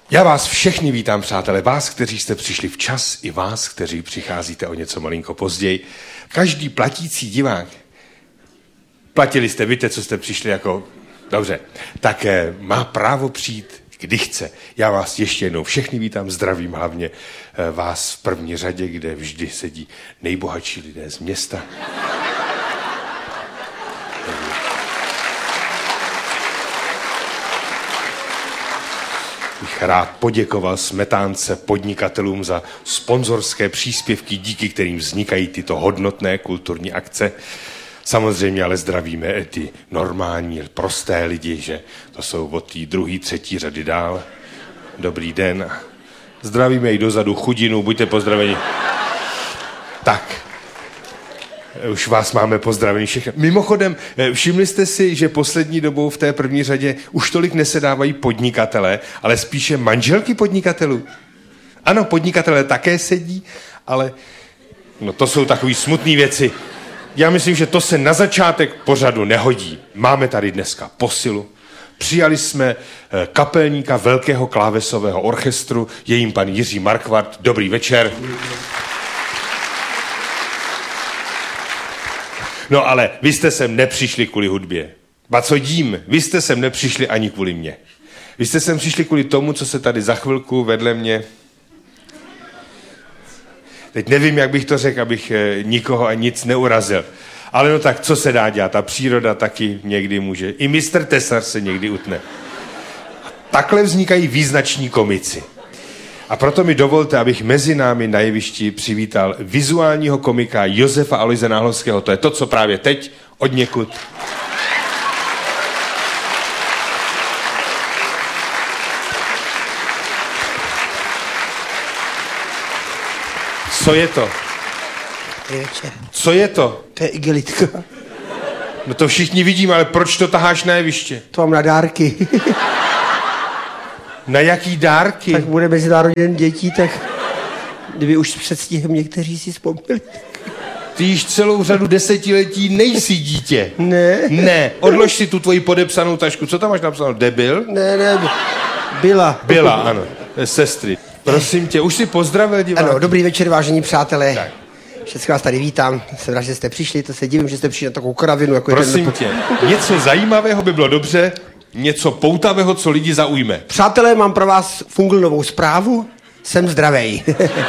Já vás všechny vítám, přátelé, vás, kteří jste přišli včas, i vás, kteří přicházíte o něco malinko později. Každý platící divák, platili jste, víte, co jste přišli jako, dobře, tak má právo přijít, kdy chce. Já vás ještě jednou všechny vítám, zdravím hlavně vás v první řadě, kde vždy sedí nejbohatší lidé z města. Bych rád poděkoval Smetánce podnikatelům za sponzorské příspěvky, díky kterým vznikají tyto hodnotné kulturní akce. Samozřejmě ale zdravíme ty normální, prosté lidi, že to jsou od té druhé, třetí řady dál. Dobrý den. Zdravíme i dozadu chudinu, buďte pozdraveni. Tak. Už vás máme pozdravení všechny. Mimochodem, všimli jste si, že poslední dobou v té první řadě už tolik nesedávají podnikatelé, ale spíše manželky podnikatelů. Ano, podnikatelé také sedí, ale no to jsou takové smutné věci. Já myslím, že to se na začátek pořadu nehodí. Máme tady dneska posilu. Přijali jsme kapelníka Velkého klávesového orchestru, je jím pan Jiří Markvart. Dobrý večer. No ale vy jste sem nepřišli kvůli hudbě. Ba co dím, vy jste sem nepřišli ani kvůli mně. Vy jste sem přišli kvůli tomu, co se tady za chvilku vedle mě... Teď nevím, jak bych to řekl, abych nikoho a nic neurazil. Ale no tak, co se dá dělat? Ta příroda taky někdy může. I mistr Tesař se někdy utne. A takhle vznikají význační komici. A proto mi dovolte, abych mezi námi na jevišti přivítal vizuálního komika Josefa Aloise Náhlovského. To je to, co právě teď odněkud. Co je to? Co je to? To je igelitka. No to všichni vidíme, ale proč to taháš na jeviště? To mám na dárky. Na jaký dárky? Tak bude Mezinárodní den dětí, tak kdyby už s předstihem někteří si vzpomněli. Ty již celou řadu desetiletí nejsi dítě. Ne. Ne, odlož si tu tvoji podepsanou tašku. Co tam máš napsáno? Debil? Ne, byla. Byla, ano. Sestry. Prosím tě, už si pozdravil diváky. Ano, dobrý večer, vážení přátelé. Tak. Všechny vás tady vítám. Jsem rád, že jste přišli, to se divím, že jste přišli na takovou kravinu. Jako Prosím tě, něco zajímavého by bylo dobře, něco poutavého, co lidi zaujme. Přátelé, mám pro vás novou zprávu. Jsem zdravej.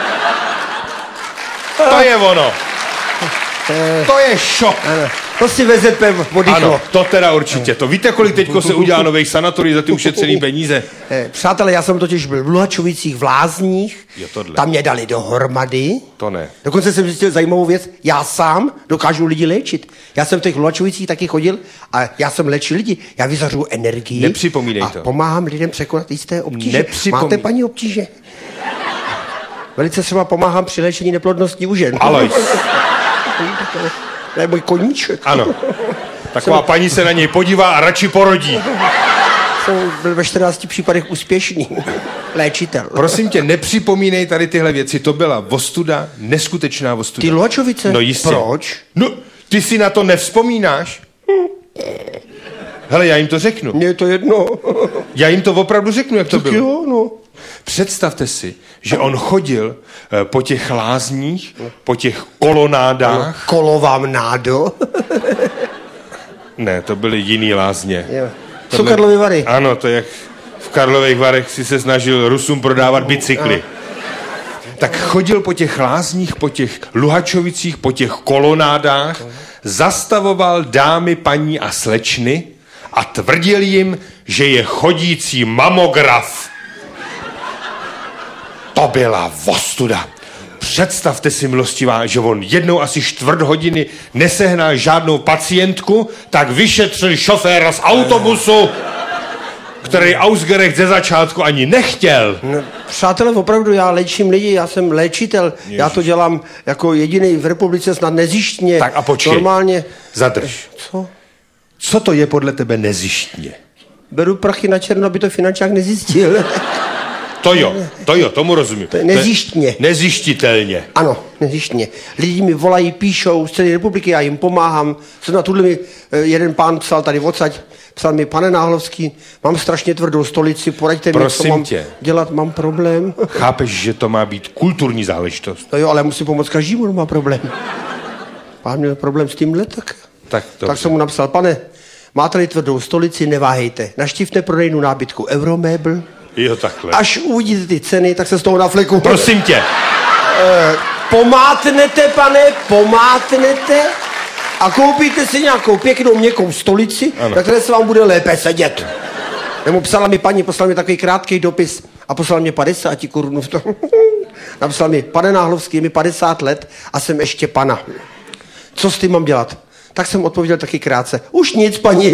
To je ono. To je šok. Ano. To si VZP oddychlo. Ano, to teda určitě. To víte, kolik teďko se udělá nových sanatorií za ty ušetřený peníze? Přátelé, já jsem totiž byl v Luhačovicích v Lázních. Jo, tohle. Tam mě dali dohromady. To ne. Dokonce jsem zjistil zajímavou věc. Já sám dokážu lidi léčit. Já jsem v těch Luhačovicích taky chodil a já jsem léčil lidi. Já vyzařuju energii. Nepřipomínej a to. pomáhám lidem překonat jisté obtíže. Nepřipomínej. Máte, paní, obtíže? Velice třeba pomáhám při léčení neplodnosti u žen. Alois. To je můj koníček. Ano. Taková paní se na něj podívá a radši porodí. Jsem byl ve 14 případech úspěšný léčitel. Prosím tě, nepřipomínej tady tyhle věci. To byla ostuda, neskutečná ostuda. Ty Luhačovice? No jistě. Proč? No, ty si na to nevzpomínáš? Hele, já jim to řeknu. Mně je to jedno. Já jim to opravdu řeknu, jak to Tak bylo. jo, no. Představte si, že on chodil po těch lázních, po těch kolonádách. Kolo vám nádo. Ne, to byly jiný lázně. Jsou Karlovy Vary. Ano, to jak v Karlových Varech si se snažil Rusům prodávat bicykly. Tak chodil po těch lázních, po těch Luhačovicích, po těch kolonádách, zastavoval dámy, paní a slečny a tvrdil jim, že je chodící mamograf. To byla ostuda. Představte si, milostivá, že on jednou asi 4 hodiny nesehnal žádnou pacientku, tak vyšetřil šoféra z autobusu, který Ausgerech ze začátku ani nechtěl. No, přátelé, opravdu, já léčím lidi, já jsem léčitel. Ježiš. Já to dělám jako jediný v republice snad nezištně. Tak a počkej. Normálně. Zadrž. Co? Co to je podle tebe nezištně? Beru prachy na černo, aby to finančák nezjistil. To jo, tomu rozumím. To je nezjištně. Nezjištitelně. Ano, nezjištně. Lidi mi volají, píšou z celé republiky, já jim pomáhám. Jsem na tuhle mi jeden pán psal tady odsaď, psal mi, pane Náhlovský, mám strašně tvrdou stolici, poraďte mi, co mám dělat, mám problém. Chápeš, že to má být kulturní záležitost? No jo, ale musím pomoct každému, kdo má problém. Pán měl problém s tímhle, tak jsem mu napsal, pane, máte-li tvrdou stolici, neváhejte. Naštivte prodejnu nábytku Euromebl. Jo, takhle. Až uvidíte ty ceny, tak se z toho nafleku. Prosím tě. Pomátnete, pane, pomátnete a koupíte si nějakou pěknou měkkou stolici, na které se vám bude lépe sedět. Nebo psala mi paní, poslala mi takový krátký dopis a poslala mě 50 korun v tom. Napsal mi, pane Náhlovský, je mi 50 let a jsem ještě pana. Co s tím mám dělat? Tak jsem odpověděl taky krátce. Už nic, paní.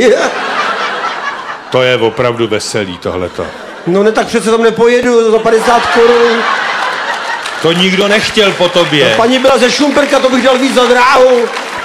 To je opravdu veselý, tohleto. No ne, tak přece tam nepojedu za 50 korun. To nikdo nechtěl po tobě. No, paní byla ze Šumperka, to bych dal víc za dráhu.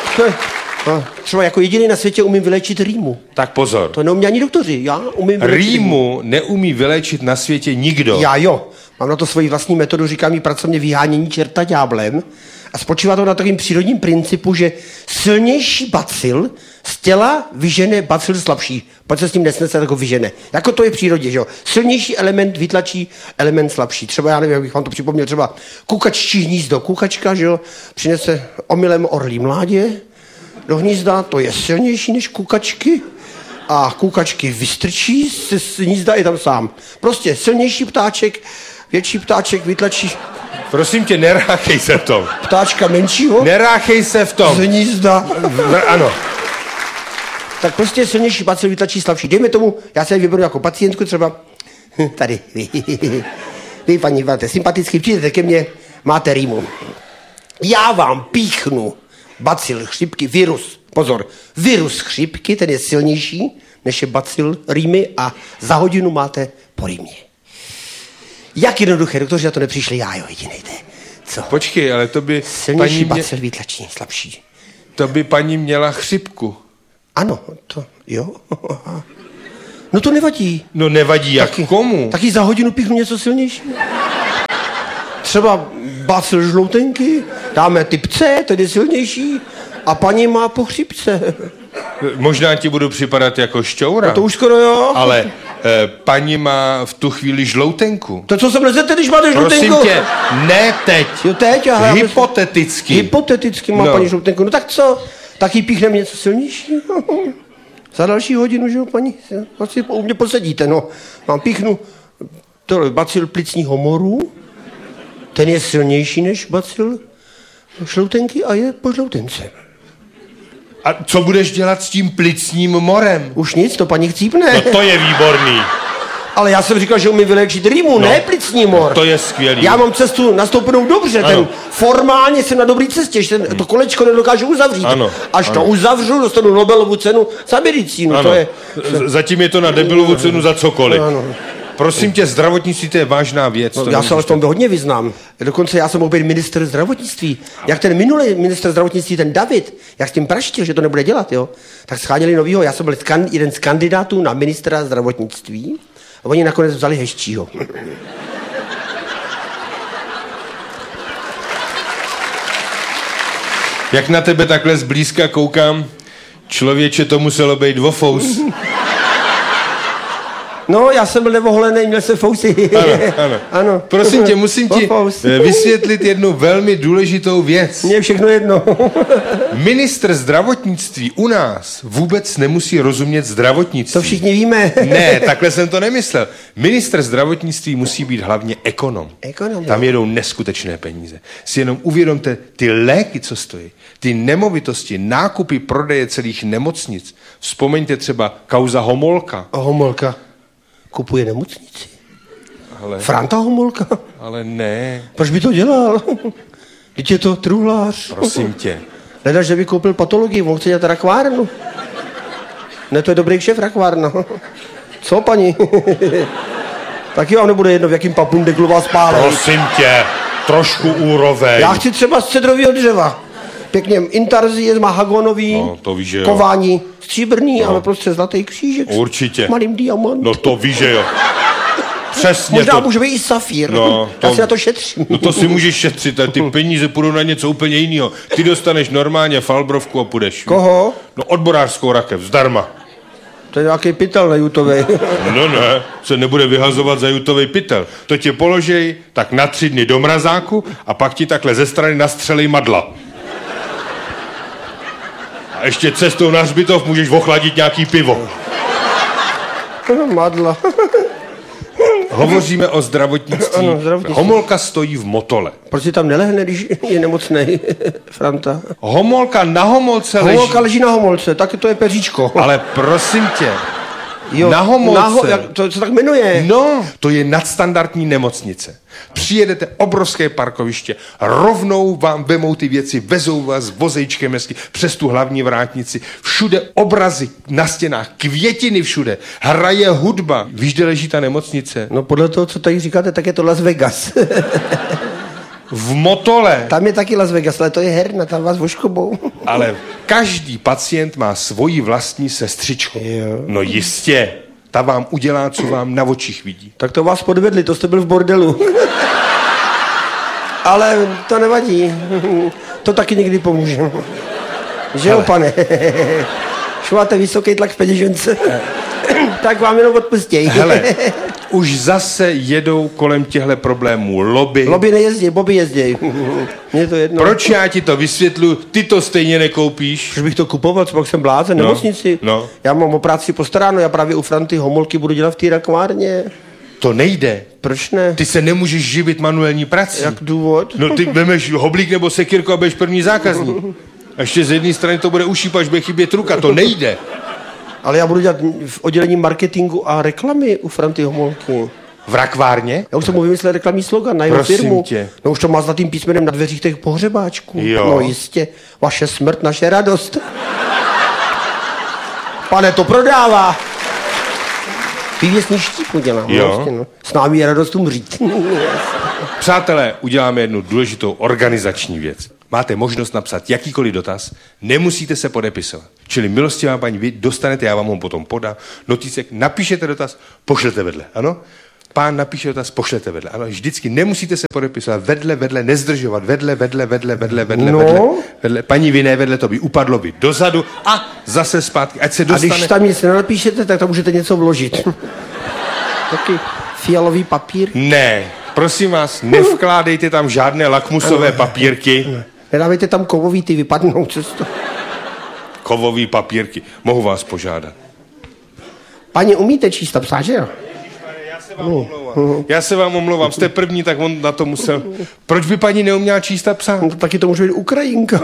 Třeba jako jediný na světě umím vyléčit rýmu. Tak pozor. To neumí ani doktoři, já umím vyléčit Rýmu neumí vyléčit na světě nikdo. Já jo, mám na to svoji vlastní metodu, říkám jí pracovně vyhánění čerta ďáblem. A spočívá to na takovým přírodním principu, že silnější bacil z těla vyžene bacil slabší. Pak se s tím nesnese, tak ho vyžene. Jako to je v přírodě, že jo. Silnější element vytlačí element slabší. Třeba, já nevím, jak bych vám to připomněl, třeba kukaččí hnízdo. Kukačka, že jo, přinese omylem orlí mládě do hnízda, to je silnější než kukačky. A kukačky vystrčí z hnízda i tam sám. Prostě silnější ptáček, větší ptáček vytlačí. Prosím tě, neráchej se v tom. Ptáčka menšího? Neráchej se v tom. Z hnízda. Ano. Tak prostě silnější bacil vytlačí slabší. Dejme tomu, já se vyberu jako pacientku třeba. Tady. Vy, paní, máte sympaticky, přijdete ke mně, máte rýmu. Já vám píchnu bacil chřipky, virus. Pozor, virus chřipky, ten je silnější, než je bacil rýmy a za hodinu máte po rýmě. Jak jednoduché, doktoři na to nepřišli, já jo, jedinej, co? Počkej, ale to by silnější bacil vytlačí slabší. To by paní měla chřipku. Ano, to jo. No to nevadí. No nevadí, jak komu? Taky za hodinu píchnu něco silnějšího. Třeba bacil žloutenky, dáme typ C, tedy silnější, a paní má po chřipce. Možná ti budu připadat jako šťoura. No to už skoro jo. Ale paní má v tu chvíli žloutenku. To co se mlezete, když máte žloutenku? Prosím tě, ne teď. Jo teď, aha. Hypoteticky. Hypoteticky má paní žloutenku. No tak co? Tak jí píchneme něco silnějšího. Za další hodinu, že jo, paní? Asi u mě posedíte, no. Mám píchnu bacil plicního moru. Ten je silnější než bacil žloutenky a je po žloutence. A co budeš dělat s tím plicním morem? Už nic, to paní chcípne. No to je výborný. Ale já jsem říkal, že umím vyléčit rýmu, ne plicní mor. No, to je skvělý. Já mám cestu nastoupenou dobře, ten formálně jsem na dobré cestě, že to kolečko nedokážu uzavřít. Až to uzavřu, dostanu Nobelovu cenu za medicínu. To je... Zatím je to na debilovu cenu za cokoliv. Prosím tě, zdravotnictví to je vážná věc. No, já se ale v tom hodně vyznám. Dokonce já jsem mohl být ministr zdravotnictví. Jak ten minulý ministr zdravotnictví, ten David, jak s tím praštil, že to nebude dělat, jo, tak scháněli novýho. Já jsem byl jeden z kandidátů na ministra zdravotnictví a oni nakonec vzali Heščího. Jak na tebe takhle zblízka koukám, člověče, to muselo být dvofous. No, já jsem byl nevoholený, měl jsem fousy. Ano. Prosím tě, musím ti vysvětlit jednu velmi důležitou věc. Mně je všechno jedno. Ministr zdravotnictví u nás vůbec nemusí rozumět zdravotnictví. To všichni víme. Ne, takhle jsem to nemyslel. Ministr zdravotnictví musí být hlavně ekonom. Tam jedou neskutečné peníze. Si jenom uvědomte ty léky, co stojí, ty nemovitosti, nákupy, prodeje celých nemocnic. Vzpomeňte třeba kauza Homolka. Homolka kupuje nemocnici. Ale... Franta Homolka. Ale ne. Proč by to dělal? Teď je to truhlář. Prosím tě. Hledáš, že by koupil patologii, mohl chce dělat rakvárnu. Ne, to je dobrý šéf rakvárna. Co, paní? Taky vám nebude jedno, v jakým papundeklu vás pálej. Prosím tě, trošku úroveň. Já chci třeba z cedrového dřeva. Pěkně intarzie, mahagonový, no, to víš, že kování stříbrný, ale prostě zlatý křížek. Určitě. S malým diamant. No to víš, že jo. Přesně Možná to. může být i safír. No, Já si na to šetřím. No to si můžeš šetřit, ale ty peníze půjdou na něco úplně jiného. Ty dostaneš normálně falbrovku a půjdeš. Koho? No odborářskou rakev, zdarma. To je nějaký pytel na YouTube. No ne, se nebude vyhazovat za jutovej pytel. To tě položej tak na 3 dny do mrazáku a pak ti takhle ze strany nastřelej madla. A ještě cestou na hřbitov můžeš ochladit nějaký pivo. Madla. Hovoříme o zdravotnictví. Ano, zdravotnictví. Homolka stojí v motole. Proč si tam nelehne, když je nemocnej, Franta? Homolka na homolce leží. Homolka leží na homolce, tak to je peříčko. Ale prosím tě, Jo, na homolce. to se tak jmenuje. No, to je nadstandardní nemocnice. Přijedete obrovské parkoviště, rovnou vám vemou ty věci, vezou vás vozejčkem hezky přes tu hlavní vrátnici, všude obrazy na stěnách, květiny všude, hraje hudba. Víš, kde leží ta nemocnice? No podle toho, co tady říkáte, tak je to Las Vegas. V motole. Tam je taky Las Vegas, ale to je herna, tam vás voškobou. Ale každý pacient má svoji vlastní sestřičku. Jo. No jistě, ta vám udělá, co vám na očích vidí. Tak to vás podvedli, to jste byl v bordelu. Ale to nevadí. To taky někdy pomůže. Že jo, pane? Už máte vysoký tlak v peněžence. Tak vám jenom odpustěj. Hele, už zase jedou kolem těchto problémů lobby. Lobby nejezdí, Bobby jezdí. Mně je to jedno. Proč já ti to vysvětlu, ty to stejně nekoupíš? Proč bych to kupoval, co pak jsem blázen, nemocnici? no. Já mám o práci postaráno, já právě u Franty Homolky budu dělat v té rakvárně. To nejde. Proč ne? Ty se nemůžeš živit manuální prací. Jak důvod? No ty vemeš hoblík nebo sekírku a budeš první zákazník. A ještě z jedné strany to bude ušípat, až bude chybět ruka. To nejde. Ale já budu dělat v oddělení marketingu a reklamy u Franty Homolky. V rakvárně? Já už jsem mu vymyslel reklamní slogan na jeho Prosím firmu. tě. No už to má zlatým písmenem na dveřích těch pohřebáčků. Jo. No jistě. Vaše smrt, naše radost. Pane, to prodává. Vývěsní štíp udělám. Jo. Vlastně, no. S námi je radost umřít. Přátelé, uděláme jednu důležitou organizační věc. Máte možnost napsat jakýkoliv dotaz, nemusíte se podepisovat. Čili milostivá paní, vy dostanete, já vám ho potom podám, notícek, napíšete dotaz, pošlete vedle, ano? Pán napíše dotaz, pošlete vedle, ano? Vždycky nemusíte se podepisovat, vedle, nezdržovat, vedle, No. vedle, paní vy ne, vedle to by upadlo by dozadu a zase zpátky, ať se A dostane. když tam nic nenapíšete, tak tam můžete něco vložit. Taky fialový papír. Ne, prosím vás, nevkládejte tam žádné lakmusové papírky. Nedávejte tam kovový, ty vypadnou cestu. Kovový papírky. Mohu vás požádat. Paní, umíte číst a psát, že jo? Já se vám omlouvám. Jste první, tak on na to musel. Proč by paní neuměla číst a psát? No, taky to může být Ukrajinka.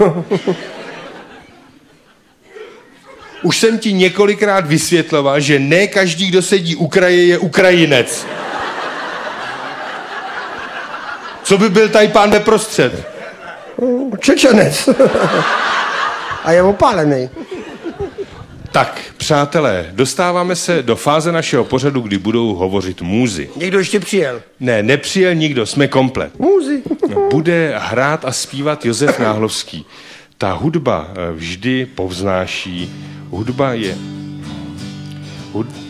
Už jsem ti několikrát vysvětloval, že ne každý, kdo sedí u kraje, je Ukrajinec. Co by byl tady pán veprostřed? Čečenec. A je opálený. Tak, přátelé, dostáváme se do fáze našeho pořadu, kdy budou hovořit můzy. Někdo ještě přijel. Ne, nepřijel nikdo, jsme komplet. Můzy. Bude hrát a zpívat Josef Náhlovský. Ta hudba vždy povznáší. Hudba je...